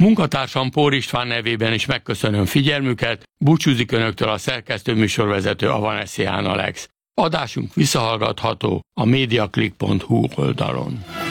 Munkatársam Pór István nevében is megköszönöm figyelmüket, búcsúzik önöktől a szerkesztő műsorvezető Avanesian Alex. Adásunk visszahallgatható a mediaclick.hu oldalon.